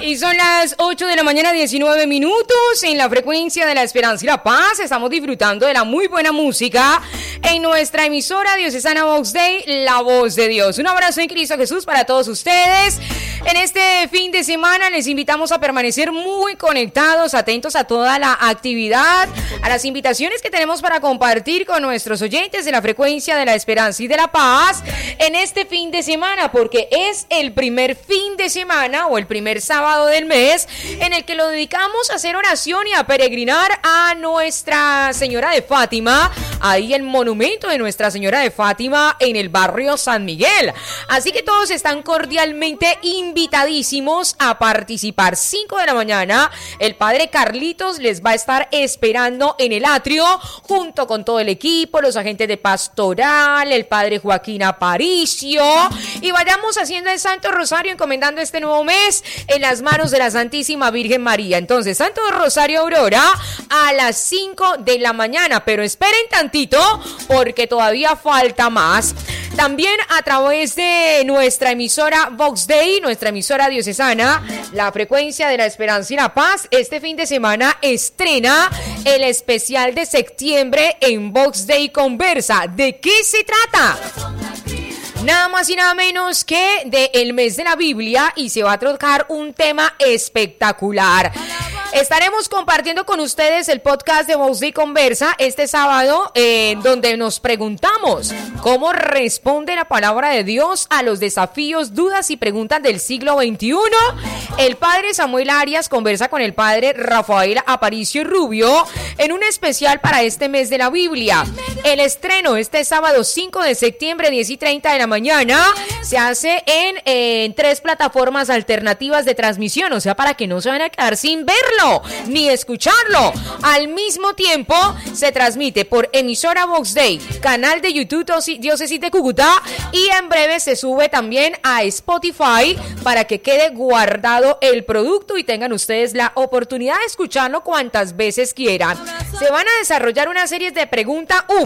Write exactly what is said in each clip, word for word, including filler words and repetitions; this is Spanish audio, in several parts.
Y son las ocho de la mañana, diecinueve minutos, en la frecuencia de la Esperanza y la Paz. Estamos disfrutando de la muy buena música en nuestra emisora diocesana Vox Dei, La Voz de Dios. Un abrazo en Cristo Jesús para todos ustedes. En este fin de semana les invitamos a permanecer muy conectados, atentos a toda la actividad, a las invitaciones que tenemos para compartir con nuestros oyentes de la frecuencia de la Esperanza y de la Paz en este fin de semana, porque es el primer fin de semana o el primer sábado del mes en el que lo dedicamos a hacer oración y a peregrinar a Nuestra Señora de Fátima, ahí el monumento de Nuestra Señora de Fátima en el barrio San Miguel. Así que todos están cordialmente invitadísimos a participar. cinco de la mañana, el padre Carlitos les va a estar esperando en el atrio junto con todo el equipo, los agentes de pastoral, el padre Joaquín Aparicio, y vayamos haciendo el Santo Rosario encomendando este nuevo mes en las manos de la Santísima Virgen María. Entonces, Santo Rosario Aurora a las cinco de la mañana, pero esperen tantito porque todavía falta más. También a través de nuestra emisora Vox Dei, nuestra emisora diocesana, la frecuencia de la Esperanza y la Paz, este fin de semana estrena el especial de septiembre en Vox Dei Conversa. ¿De qué se trata? Nada más y nada menos que del mes de la Biblia, y se va a tocar un tema espectacular. Estaremos compartiendo con ustedes el podcast de Vox Dei Conversa este sábado, eh, donde nos preguntamos cómo responde la palabra de Dios a los desafíos, dudas y preguntas del siglo veintiuno. El padre Samuel Arias conversa con el padre Rafael Aparicio Rubio en un especial para este mes de la Biblia. El estreno este sábado cinco de septiembre, diez y treinta de la mañana, se hace en, eh, en tres plataformas alternativas de transmisión, o sea, para que no se van a quedar sin verlo ni escucharlo. Al mismo tiempo se transmite por emisora Vox Dei, canal de YouTube Diócesis de Cúcuta, y en breve se sube también a Spotify para que quede guardado el producto y tengan ustedes la oportunidad de escucharlo cuantas veces quieran. Se van a desarrollar una serie de preguntas, uff,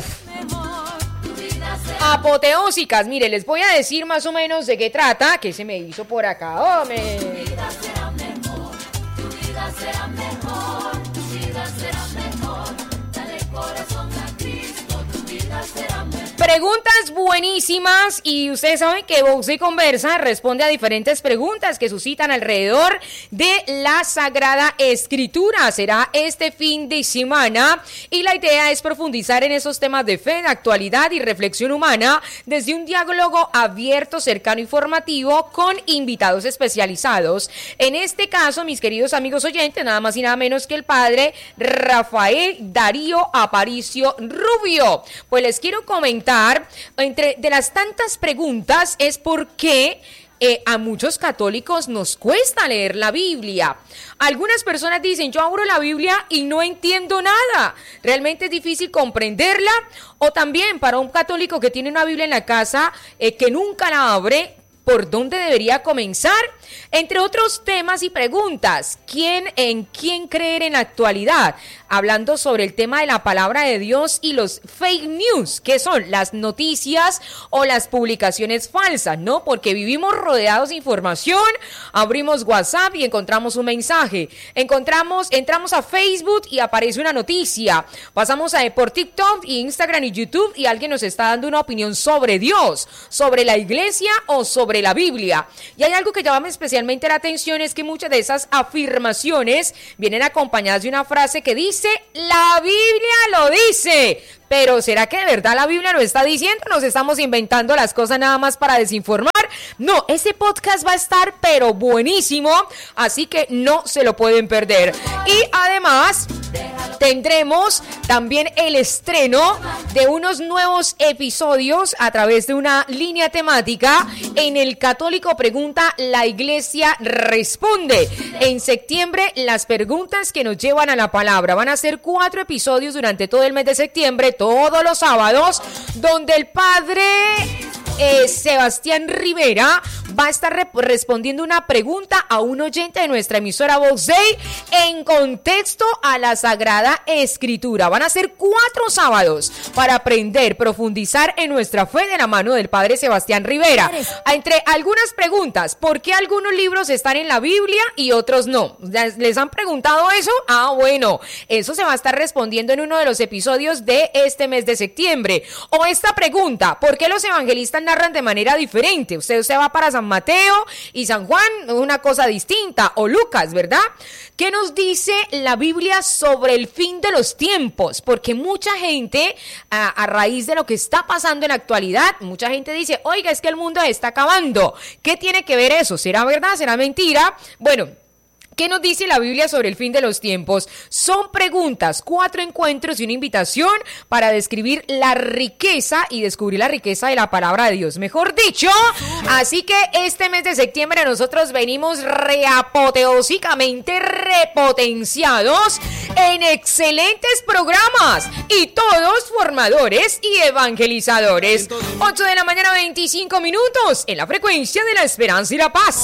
apoteósicas. Mire, les voy a decir más o menos de qué trata. ¿Qué se me hizo por acá? ¡Hombre! Tu vida será mejor, tu vida será mejor, tu vida será mejor. Dale corazón a Cristo, tu vida será mejor. Preguntas buenísimas, y ustedes saben que Vox Dei Conversa responde a diferentes preguntas que suscitan alrededor de la Sagrada Escritura. Será este fin de semana y la idea es profundizar en esos temas de fe, de actualidad y reflexión humana desde un diálogo abierto, cercano y formativo con invitados especializados. En este caso, mis queridos amigos oyentes, nada más y nada menos que el padre Rafael Darío Aparicio Rubio. Pues les quiero comentar, entre de las tantas preguntas, es por qué eh, a muchos católicos nos cuesta leer la Biblia. Algunas personas dicen, yo abro la Biblia y no entiendo nada. Realmente es difícil comprenderla. O también para un católico que tiene una Biblia en la casa, eh, que nunca la abre, ¿por dónde debería comenzar? Entre otros temas y preguntas, ¿quién en quién creer en la actualidad? Hablando sobre el tema de la palabra de Dios y los fake news, que son las noticias o las publicaciones falsas, ¿no? Porque vivimos rodeados de información, abrimos WhatsApp y encontramos un mensaje, encontramos, entramos a Facebook y aparece una noticia, pasamos a, por TikTok y Instagram y YouTube y alguien nos está dando una opinión sobre Dios, sobre la iglesia o sobre la Biblia. Y hay algo que llama especialmente la atención, es que muchas de esas afirmaciones vienen acompañadas de una frase que dice, la Biblia lo dice. Pero ¿será que de verdad la Biblia lo está diciendo? ¿Nos estamos inventando las cosas nada más para desinformar? No, ese podcast va a estar pero buenísimo, así que no se lo pueden perder. Y además tendremos también el estreno de unos nuevos episodios a través de una línea temática en el Católico Pregunta, la Iglesia Responde. En septiembre, las preguntas que nos llevan a la palabra. Van a ser cuatro episodios durante todo el mes de septiembre, todos los sábados, donde el padre eh, Sebastián Rivera va a estar re- respondiendo una pregunta a un oyente de nuestra emisora Vox Day en contexto a la Sagrada Escritura. Van a ser cuatro sábados para aprender, profundizar en nuestra fe de la mano del padre Sebastián Rivera. Entre algunas preguntas, ¿por qué algunos libros están en la Biblia y otros no? ¿Les han preguntado eso? Ah, bueno, eso se va a estar respondiendo en uno de los episodios de este mes de septiembre. O esta pregunta, ¿por qué los evangelistas narran de manera diferente? Usted, usted va para San Mateo y San Juan, una cosa distinta, o Lucas, ¿verdad? ¿Qué nos dice la Biblia sobre el fin de los tiempos? Porque mucha gente, a, a raíz de lo que está pasando en la actualidad, mucha gente dice, oiga, es que el mundo está acabando. ¿Qué tiene que ver eso? ¿Será verdad? ¿Será mentira? Bueno, ¿qué nos dice la Biblia sobre el fin de los tiempos? Son preguntas, cuatro encuentros y una invitación para describir la riqueza y descubrir la riqueza de la palabra de Dios, mejor dicho. Así que este mes de septiembre nosotros venimos reapoteósicamente repotenciados en excelentes programas y todos formadores y evangelizadores. ocho de la mañana, veinticinco minutos en la frecuencia de la esperanza y la paz.